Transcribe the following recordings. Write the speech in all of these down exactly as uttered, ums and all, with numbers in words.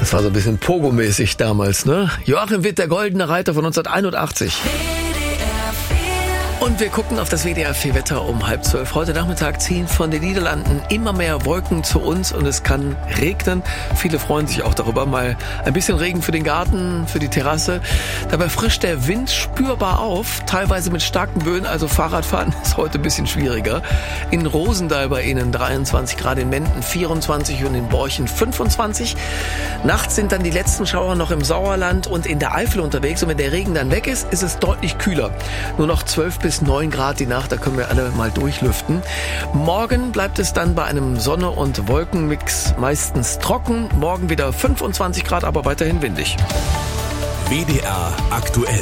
Das war so ein bisschen Pogo-mäßig damals, ne? Joachim Witt, der Goldene Reiter von neunzehnhunderteinundachtzig. Und wir gucken auf das W D R vier Wetter um halb zwölf. Heute Nachmittag ziehen von den Niederlanden immer mehr Wolken zu uns und es kann regnen. Viele freuen sich auch darüber. Mal ein bisschen Regen für den Garten, für die Terrasse. Dabei frischt der Wind spürbar auf, teilweise mit starken Böen. Also Fahrradfahren ist heute ein bisschen schwieriger. In Rosendahl bei Ihnen dreiundzwanzig Grad, in Menden vierundzwanzig und in Borchen fünfundzwanzig. Nachts sind dann die letzten Schauer noch im Sauerland und in der Eifel unterwegs. Und wenn der Regen dann weg ist, ist es deutlich kühler. Nur noch zwölf bis neun Grad die Nacht, da können wir alle mal durchlüften. Morgen bleibt es dann bei einem Sonne- und Wolkenmix meistens trocken. Morgen wieder fünfundzwanzig Grad, aber weiterhin windig. W D R aktuell.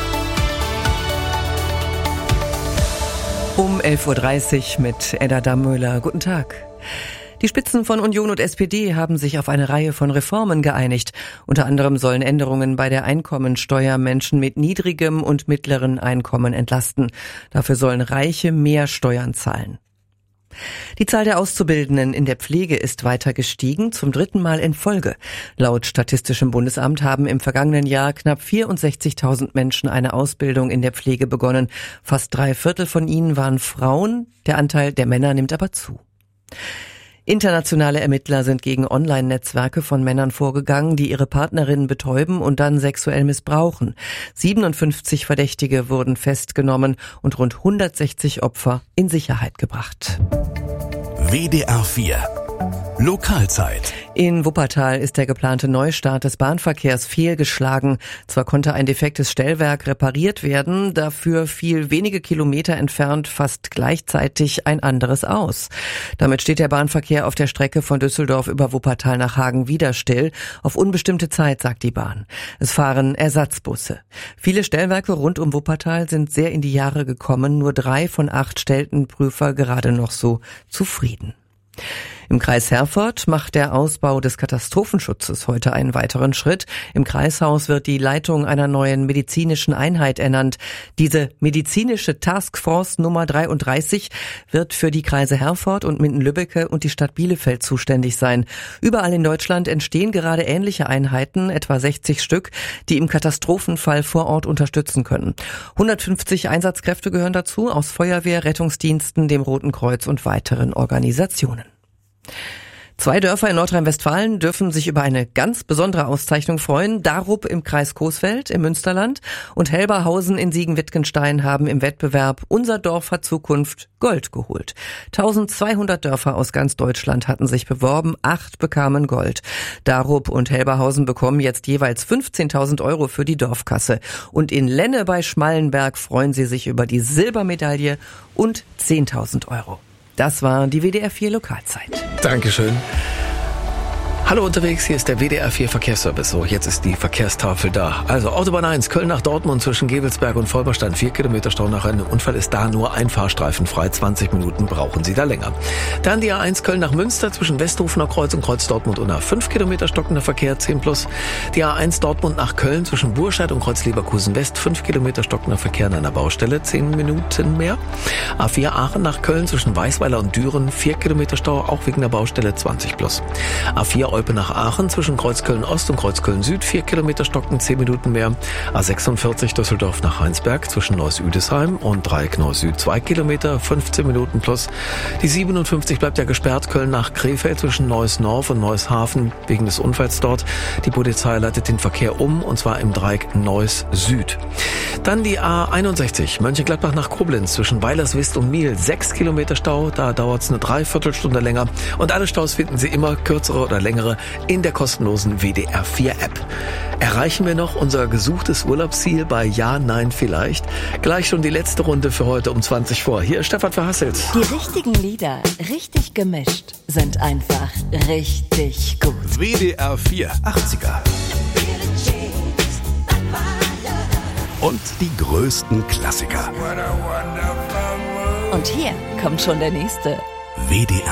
Um elf Uhr dreißig mit Edda Dammöhler. Guten Tag. Die Spitzen von Union und S P D haben sich auf eine Reihe von Reformen geeinigt. Unter anderem sollen Änderungen bei der Einkommensteuer Menschen mit niedrigem und mittleren Einkommen entlasten. Dafür sollen Reiche mehr Steuern zahlen. Die Zahl der Auszubildenden in der Pflege ist weiter gestiegen, zum dritten Mal in Folge. Laut Statistischem Bundesamt haben im vergangenen Jahr knapp vierundsechzigtausend Menschen eine Ausbildung in der Pflege begonnen. Fast drei Viertel von ihnen waren Frauen, der Anteil der Männer nimmt aber zu. Internationale Ermittler sind gegen Online-Netzwerke von Männern vorgegangen, die ihre Partnerinnen betäuben und dann sexuell missbrauchen. siebenundfünfzig Verdächtige wurden festgenommen und rund hundertsechzig Opfer in Sicherheit gebracht. W D R vier Lokalzeit. In Wuppertal ist der geplante Neustart des Bahnverkehrs fehlgeschlagen. Zwar konnte ein defektes Stellwerk repariert werden, dafür fiel wenige Kilometer entfernt fast gleichzeitig ein anderes aus. Damit steht der Bahnverkehr auf der Strecke von Düsseldorf über Wuppertal nach Hagen wieder still. Auf unbestimmte Zeit, sagt die Bahn. Es fahren Ersatzbusse. Viele Stellwerke rund um Wuppertal sind sehr in die Jahre gekommen. Nur drei von acht stellten Prüfer gerade noch so zufrieden. Im Kreis Herford macht der Ausbau des Katastrophenschutzes heute einen weiteren Schritt. Im Kreishaus wird die Leitung einer neuen medizinischen Einheit ernannt. Diese medizinische Taskforce Nummer dreiunddreißig wird für die Kreise Herford und Minden-Lübbecke und die Stadt Bielefeld zuständig sein. Überall in Deutschland entstehen gerade ähnliche Einheiten, etwa sechzig Stück, die im Katastrophenfall vor Ort unterstützen können. hundertfünfzig Einsatzkräfte gehören dazu, aus Feuerwehr, Rettungsdiensten, dem Roten Kreuz und weiteren Organisationen. Zwei Dörfer in Nordrhein-Westfalen dürfen sich über eine ganz besondere Auszeichnung freuen. Darup im Kreis Coesfeld im Münsterland und Helberhausen in Siegen-Wittgenstein haben im Wettbewerb Unser Dorf hat Zukunft Gold geholt. eintausendzweihundert Dörfer aus ganz Deutschland hatten sich beworben, acht bekamen Gold. Darup und Helberhausen bekommen jetzt jeweils fünfzehntausend Euro für die Dorfkasse. Und in Lenne bei Schmallenberg freuen sie sich über die Silbermedaille und zehntausend Euro. Das war die W D R vier Lokalzeit. Dankeschön. Hallo unterwegs, hier ist der W D R vier Verkehrsservice. So, jetzt ist die Verkehrstafel da. Also Autobahn eins, Köln nach Dortmund zwischen Gevelsberg und Volberstein. Vier Kilometer Stau nach einem Unfall ist da nur ein Fahrstreifen frei. zwanzig Minuten brauchen Sie da länger. Dann die A eins Köln nach Münster zwischen Westhofener Kreuz und Kreuz Dortmund und nach fünf Kilometer stockender Verkehr, zehn plus. Die A eins Dortmund nach Köln zwischen Burscheid und Kreuz Leverkusen West, fünf Kilometer stockender Verkehr an einer Baustelle, zehn Minuten mehr. A vier Aachen nach Köln zwischen Weißweiler und Düren, vier Kilometer Stau, auch wegen der Baustelle, zwanzig plus. A vier Olpe nach Aachen zwischen Kreuzköln Ost und Kreuzköln Süd, vier Kilometer stocken, zehn Minuten mehr. A sechsundvierzig Düsseldorf nach Heinsberg zwischen Neuss-Üdesheim und Dreieck Neuss Süd, zwei Kilometer, fünfzehn Minuten plus. Die siebenundfünfzig bleibt ja gesperrt, Köln nach Krefeld zwischen Neuss-Norf und Neuss-Hafen wegen des Unfalls dort. Die Polizei leitet den Verkehr um, und zwar im Dreieck Neuss Süd. Dann die A einundsechzig Mönchengladbach nach Koblenz zwischen Weilerswist und Miel, sechs Kilometer Stau, da dauert es eine Dreiviertelstunde länger. Und alle Staus finden Sie immer, kürzere oder längere, in der kostenlosen W D R vier App. Erreichen wir noch unser gesuchtes Urlaubsziel bei Ja, Nein, Vielleicht? Gleich schon die letzte Runde für heute um zwanzig vor. Hier ist Stefan Verhasselt. Die richtigen Lieder, richtig gemischt, sind einfach richtig gut. W D R vier achtziger. Und die größten Klassiker. Und hier kommt schon der nächste. W D R